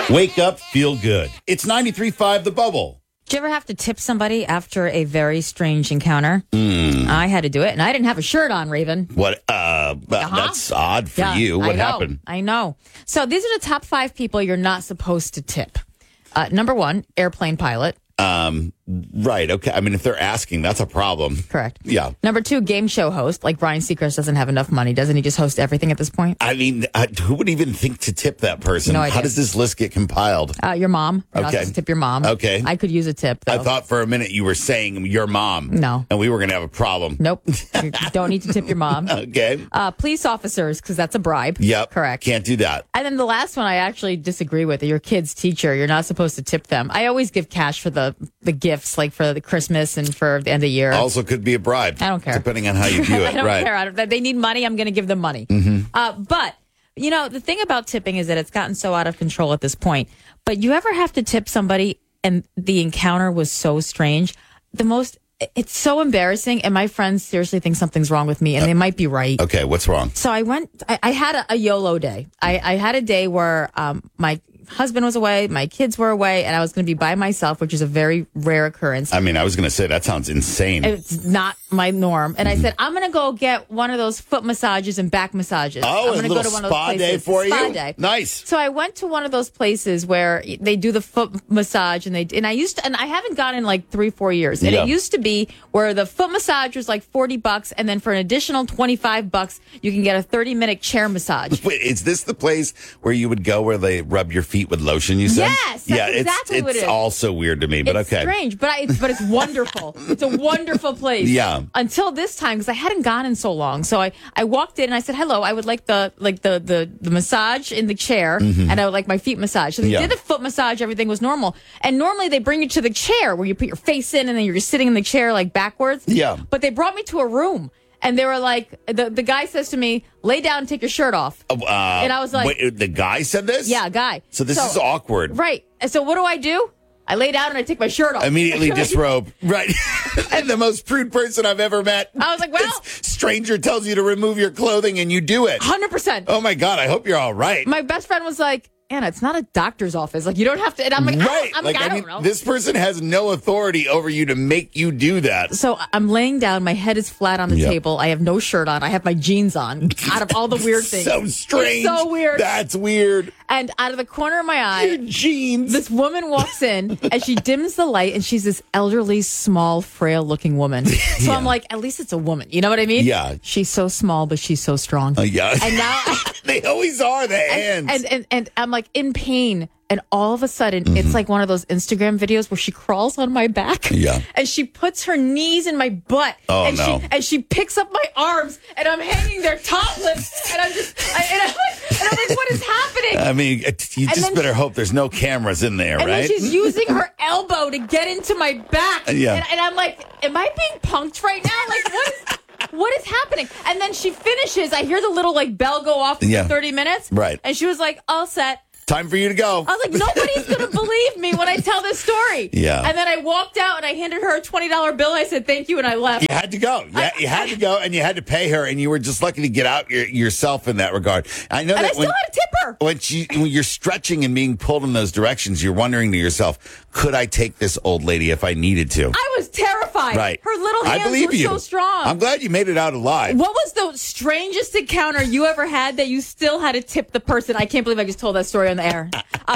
Wake up, feel good. It's 93.5 The Bubble. Did you ever have to tip somebody after a very strange encounter? I had to do it, and I didn't have a shirt on, Raven. What? That's odd for you. What happened? I know. So these are the top 5 people you're not supposed to tip. Number 1, airplane pilot. Right. Okay. I mean, if they're asking, that's a problem. Correct. Yeah. Number 2, game show host. Like Ryan Seacrest doesn't have enough money. Doesn't he just host everything at this point? I mean, who would even think to tip that person? No idea. How does this list get compiled? Your mom. You're not Okay. supposed to tip your mom. Okay. I could use a tip, though. I thought for a minute you were saying your mom. No. And we were going to have a problem. Nope. You don't need to tip your mom. Okay. Police officers, because that's a bribe. Yep. Correct. Can't do that. And then the last one I actually disagree with. Your kid's teacher, you're not supposed to tip them. I always give cash for the gifts, like for the Christmas and for the end of the year. Also could be a bribe. I don't care. Depending on how you do it. I don't right. care. They need money. I'm going to give them money. But, you know, the thing about tipping is that it's gotten so out of control at this point. But you ever have to tip somebody and the encounter was so strange? It's so embarrassing. And my friends seriously think something's wrong with me. And they might be right. Okay. What's wrong? So I had a YOLO day. I had a day where my husband was away, my kids were away, and I was going to be by myself, which is a very rare occurrence. I mean, I was going to say that sounds insane. It's not my norm. And I said, I'm going to go get one of those foot massages and back massages. Oh, I'm a gonna little go to one of spa those day places. for you? Spa day. Nice. So I went to one of those places where they do the foot massage, and I haven't gone in like 3-4 years. And Yeah. it used to be where the foot massage was like $40, and then for an additional $25, you can get a 30-minute chair massage. Wait, is this the place where you would go where they rub your feet with lotion, you said? Yes, that's yeah, exactly what it is. It's also weird to me, but It's okay. strange, but it's wonderful. It's a wonderful place. Yeah. Until this time, because I hadn't gone in so long, so I walked in and I said, "Hello, I would like the massage in the chair, and I would like my feet massaged." So they Yeah. did the foot massage. Everything was normal, and normally they bring you to the chair where you put your face in, and then you're just sitting in the chair like backwards. Yeah. But they brought me to a room. And they were like, the guy says to me, "Lay down and take your shirt off." And I was like, wait, the guy said this? "Yeah, guy." So this is awkward. Right. And so what do? I lay down and I take my shirt off. Immediately disrobe. Right. And the most prude person I've ever met. I was like, well. This stranger tells you to remove your clothing and you do it. 100%. Oh my God, I hope you're all right. My best friend was like, "Anna, it's not a doctor's office. Like, you don't have to." And I'm like, right. I don't know. This person has no authority over you to make you do that. So I'm laying down. My head is flat on the Yep. table. I have no shirt on. I have my jeans on. Out of all the weird things. So strange. It's so weird. That's weird. And out of the corner of my eye, Your jeans. this woman walks in and she dims the light, and she's this elderly, small, frail looking woman. So I'm like, at least it's a woman. You know what I mean? Yeah. She's so small, but she's so strong. Yeah. And now They always are, the hands. and I'm like in pain. And all of a sudden, it's like one of those Instagram videos where she crawls on my back. Yeah. And she puts her knees in my butt. Oh, and no. she picks up my arms, and I'm hanging there topless. And I'm like, what is happening? I mean, you just then better hope there's no cameras in there, And right? then she's using her elbow to get into my back. Yeah. And I'm like, am I being punked right now? Like, what is happening? And then she finishes. I hear the little like bell go off Yeah. for 30 minutes. Right. And she was like, all set. Time for you to go. I was like, nobody's going to believe me when I tell this story. Yeah. And then I walked out and I handed her a $20 bill. I said, thank you. And I left. You had to go. Yeah, you had to go, and you had to pay her, and you were just lucky to get out yourself in that regard. I know And I that still had to tip her. when you're stretching and being pulled in those directions, you're wondering to yourself, could I take this old lady if I needed to? I was terrified. Right. Her little I hands believe were you. so strong. I'm glad you made it out alive. What was the strangest encounter you ever had that you still had to tip the person? I can't believe I just told that story on the air.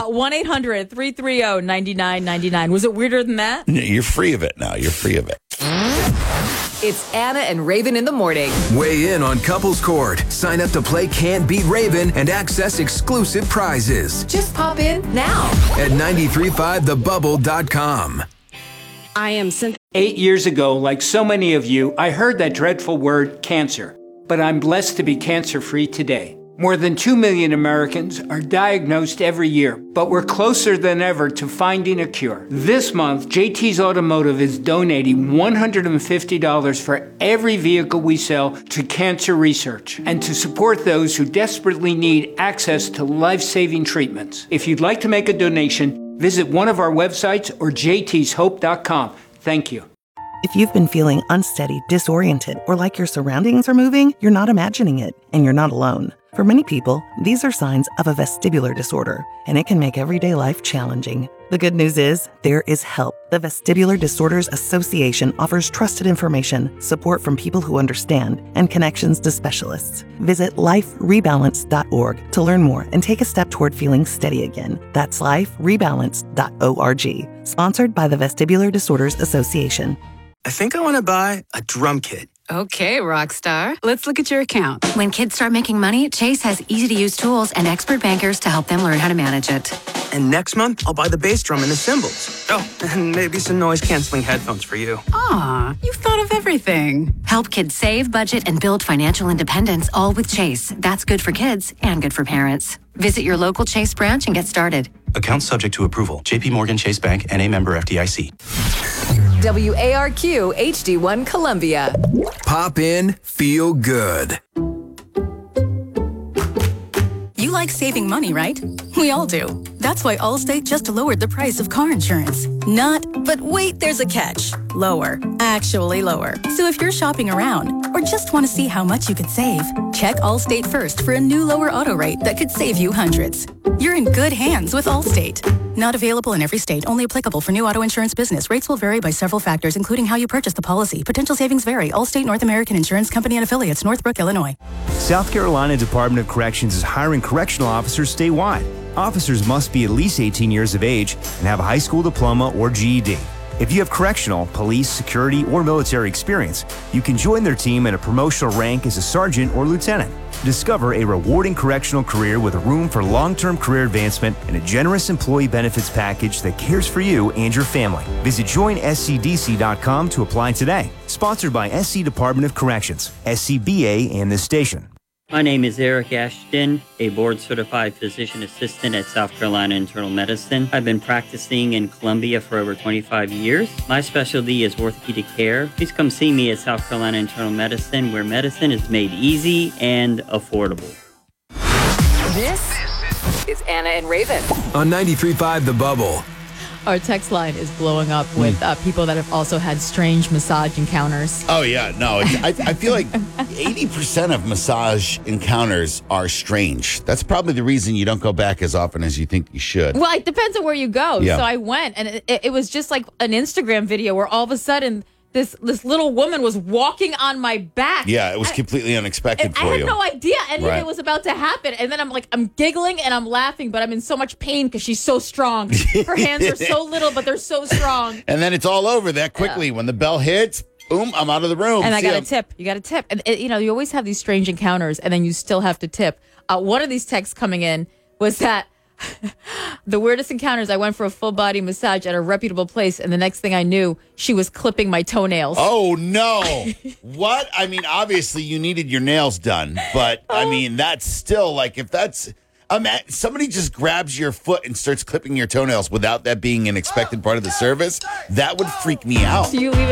1-800-330-9999. Was it weirder than that? You're free of it now. You're free of it. It's Anna and Raven in the morning. Weigh in on Couples Court. Sign up to play Can't Beat Raven and access exclusive prizes Just pop in now. at 935thebubble.com. I am Cynthia. 8 years ago, like so many of you, I heard that dreadful word cancer. But I'm blessed to be cancer-free today. More than 2 million Americans are diagnosed every year, but we're closer than ever to finding a cure. This month, JT's Automotive is donating $150 for every vehicle we sell to cancer research and to support those who desperately need access to life-saving treatments. If you'd like to make a donation, visit one of our websites or jtshope.com. Thank you. If you've been feeling unsteady, disoriented, or like your surroundings are moving, you're not imagining it, and you're not alone. For many people, these are signs of a vestibular disorder, and it can make everyday life challenging. The good news is, there is help. The Vestibular Disorders Association offers trusted information, support from people who understand, and connections to specialists. Visit liferebalance.org to learn more and take a step toward feeling steady again. That's liferebalance.org. Sponsored by the Vestibular Disorders Association. I think I want to buy a drum kit. Okay, Rockstar. Let's look at your account. When kids start making money, Chase has easy-to-use tools and expert bankers to help them learn how to manage it. And next month, I'll buy the bass drum and the cymbals. Oh, and maybe some noise-canceling headphones for you. Aw, you've thought of everything. Help kids save, budget, and build financial independence, all with Chase. That's good for kids and good for parents. Visit your local Chase branch and get started. Account subject to approval. JP Morgan Chase Bank, N.A. member FDIC. WARQ HD1 Columbia. Pop in, feel good. You like saving money, right? We all do. That's why Allstate just lowered the price of car insurance. Not, but wait, there's a catch. Lower. Actually lower. So if you're shopping around or just want to see how much you could save, check Allstate first for a new lower auto rate that could save you hundreds. You're in good hands with Allstate. Not available in every state, only applicable for new auto insurance business. Rates will vary by several factors, including how you purchase the policy. Potential savings vary. Allstate North American Insurance Company and Affiliates, Northbrook, Illinois. South Carolina Department of Corrections is hiring correctional officers statewide. Officers must be at least 18 years of age and have a high school diploma or GED. If you have correctional, police, security, or military experience, you can join their team at a promotional rank as a sergeant or lieutenant. Discover a rewarding correctional career with room for long-term career advancement and a generous employee benefits package that cares for you and your family. Visit joinscdc.com to apply today. Sponsored by SC Department of Corrections, SCBA, and this station. My name is Eric Ashton, a board-certified physician assistant at South Carolina Internal Medicine. I've been practicing in Columbia for over 25 years. My specialty is orthopedic care. Please come see me at South Carolina Internal Medicine, where medicine is made easy and affordable. This is Anna and Raven. On 93.5 The Bubble. Our text line is blowing up with people that have also had strange massage encounters. Oh, yeah. No, I feel like 80% of massage encounters are strange. That's probably the reason you don't go back as often as you think you should. Well, it depends on where you go. Yeah. So I went, and it was just like an Instagram video where all of a sudden this little woman was walking on my back. Yeah, it was completely unexpected for you. I had no idea any of Right. it was about to happen. And then I'm giggling and I'm laughing, but I'm in so much pain because she's so strong. Her hands are so little, but they're so strong. And then it's all over that quickly. Yeah. When the bell hits, boom, I'm out of the room. And I got a tip. You got a tip. And, you always have these strange encounters, and then you still have to tip. One of these texts coming in was that the weirdest encounters, I went for a full body massage at a reputable place, and the next thing I knew, she was clipping my toenails. Oh, no. What? I mean, obviously you needed your nails done, but I mean, that's still like, if that's, somebody just grabs your foot and starts clipping your toenails without that being an expected part of the service, that would freak me out. Do you leave it